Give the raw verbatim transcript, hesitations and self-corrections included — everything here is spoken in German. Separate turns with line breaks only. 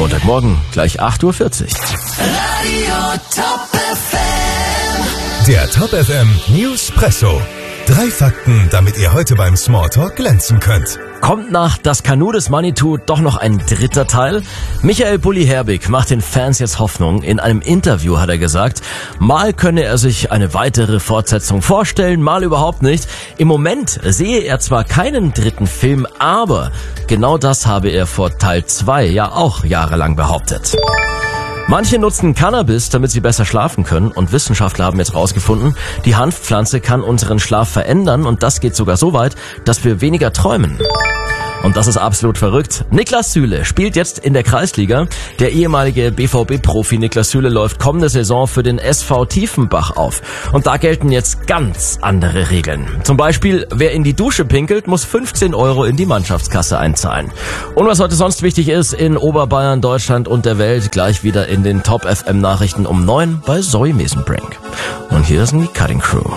Montagmorgen, gleich acht Uhr vierzig.
Radio Top F M.
Der Top F M Newspresso. Drei Fakten, damit ihr heute beim Smalltalk glänzen könnt.
Kommt nach Das Kanu des Manitou doch noch ein dritter Teil? Michael Bulli-Herbig macht den Fans jetzt Hoffnung. In einem Interview hat er gesagt, mal könne er sich eine weitere Fortsetzung vorstellen, mal überhaupt nicht. Im Moment sehe er zwar keinen dritten Film, aber genau das habe er vor Teil zwei ja auch jahrelang behauptet. Manche nutzen Cannabis, damit sie besser schlafen können, und Wissenschaftler haben jetzt rausgefunden, die Hanfpflanze kann unseren Schlaf verändern, und das geht sogar so weit, dass wir weniger träumen. Und das ist absolut verrückt. Niklas Süle spielt jetzt in der Kreisliga. Der ehemalige B V B-Profi Niklas Süle läuft kommende Saison für den S V Tiefenbach auf. Und da gelten jetzt ganz andere Regeln. Zum Beispiel, wer in die Dusche pinkelt, muss fünfzehn Euro in die Mannschaftskasse einzahlen. Und was heute sonst wichtig ist, in Oberbayern, Deutschland und der Welt, gleich wieder in den Top F M Nachrichten um neun bei Zoe Mesenbrink. Und hier sind die Cutting Crew.